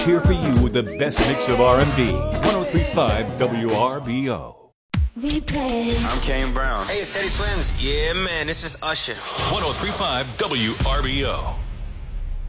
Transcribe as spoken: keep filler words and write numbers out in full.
Here for you with the best mix of R and B. one oh three point five W R B O. I'm Kane Brown. Hey, it's Teddy Swims. Yeah, man, this is Usher. one oh three point five W R B O.